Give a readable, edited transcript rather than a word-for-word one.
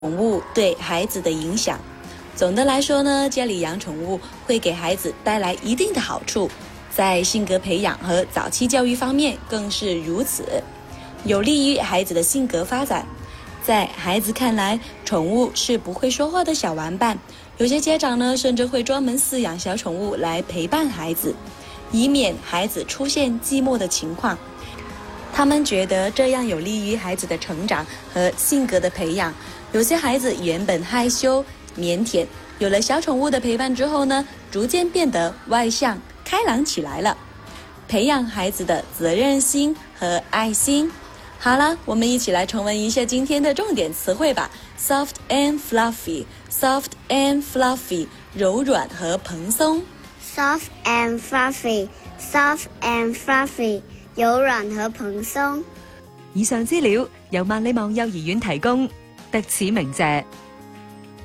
宠物对孩子的影响。总的来说呢，家里养宠物会给孩子带来一定的好处，在性格培养和早期教育方面更是如此，有利于孩子的性格发展。在孩子看来，宠物是不会说话的小玩伴，有些家长呢甚至会专门饲养小宠物来陪伴孩子，以免孩子出现寂寞的情况。他们觉得这样有利于孩子的成长和性格的培养。有些孩子原本害羞腼腆，有了小宠物的陪伴之后呢，逐渐变得外向开朗起来了。培养孩子的责任心和爱心。好了，我们一起来重温一下今天的重点词汇吧。 Soft and fluffy， Soft and fluffy， 柔软和蓬松。 Soft and fluffy， Soft and fluffy， 柔軟和蓬鬆。 以上資料由萬里網幼兒園提供，迪此鳴謝。